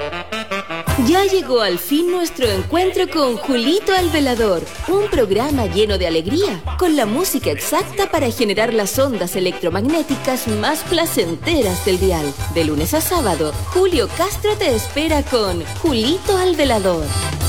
Ya llegó al fin nuestro encuentro con Julito al Velador, un programa lleno de alegría, con la música exacta para generar las ondas electromagnéticas más placenteras del dial. De lunes a sábado, Julio Castro te espera con Julito al Velador.